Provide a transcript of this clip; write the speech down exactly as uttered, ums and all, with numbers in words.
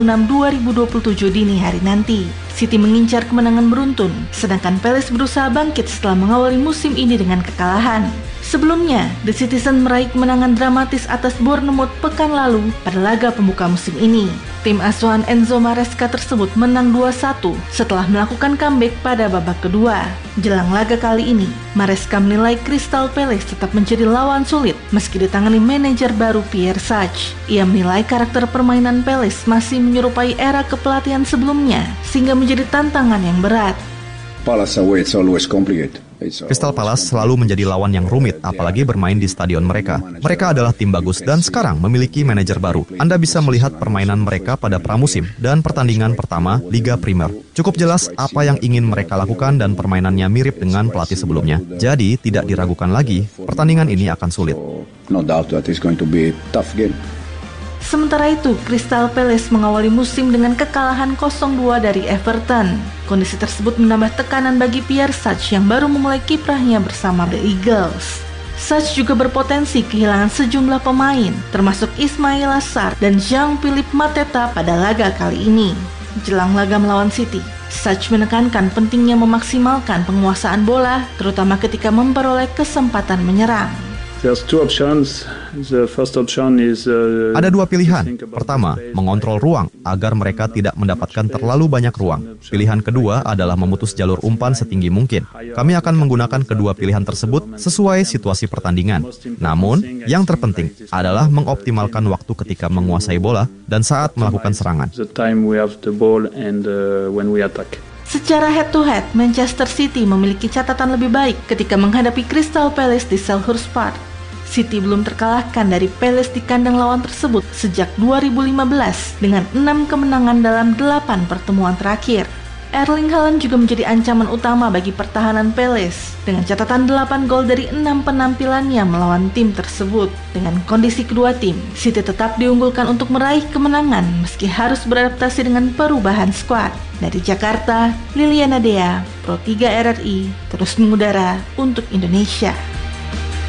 enam dua ribu dua puluh tujuh dini hari nanti. City mengincar kemenangan beruntun, sedangkan Palace berusaha bangkit setelah mengawali musim ini dengan kekalahan. Sebelumnya, The Citizen meraih kemenangan dramatis atas Bournemouth pekan lalu pada laga pembuka musim ini. Tim asuhan Enzo Maresca tersebut menang dua satu setelah melakukan comeback pada babak kedua. Jelang laga kali ini, Maresca menilai Crystal Palace tetap menjadi lawan sulit meski ditangani manajer baru Pierre Sage. Ia menilai karakter permainan Palace masih menyerupai era kepelatihan sebelumnya, sehingga menjadi tantangan yang berat. Palace away, it's always complicated. Crystal Palace selalu menjadi lawan yang rumit, apalagi bermain di stadion mereka. Mereka adalah tim bagus dan sekarang memiliki manajer baru. Anda bisa melihat permainan mereka pada pramusim dan pertandingan pertama Liga Primer. Cukup jelas apa yang ingin mereka lakukan dan permainannya mirip dengan pelatih sebelumnya. Jadi tidak diragukan lagi, pertandingan ini akan sulit. No doubt that it's going to be a tough game. Sementara itu, Crystal Palace mengawali musim dengan kekalahan nol dua dari Everton. Kondisi tersebut menambah tekanan bagi Pierre Sage yang baru memulai kiprahnya bersama The Eagles. Sage juga berpotensi kehilangan sejumlah pemain, termasuk Ismail Assar dan Jean-Philippe Mateta pada laga kali ini. Jelang laga melawan City, Sage menekankan pentingnya memaksimalkan penguasaan bola, terutama ketika memperoleh kesempatan menyerang. There's two options. The first option is, uh, Ada dua pilihan. Pertama, mengontrol ruang agar mereka tidak mendapatkan terlalu banyak ruang. Pilihan kedua adalah memutus jalur umpan setinggi mungkin. Kami akan menggunakan kedua pilihan tersebut sesuai situasi pertandingan. Namun, yang terpenting adalah mengoptimalkan waktu ketika menguasai bola dan saat melakukan serangan. the time we have the ball and uh, when we attack. Secara head-to-head, Manchester City memiliki catatan lebih baik ketika menghadapi Crystal Palace di Selhurst Park. City belum terkalahkan dari Palace di kandang lawan tersebut sejak dua ribu lima belas dengan enam kemenangan dalam delapan pertemuan terakhir. Erling Haaland juga menjadi ancaman utama bagi pertahanan Palace dengan catatan delapan gol dari enam penampilannya melawan tim tersebut. Dengan kondisi kedua tim, City tetap diunggulkan untuk meraih kemenangan meski harus beradaptasi dengan perubahan skuad. Dari Jakarta, Liliana Dea, Pro tiga R R I, terus mengudara untuk Indonesia.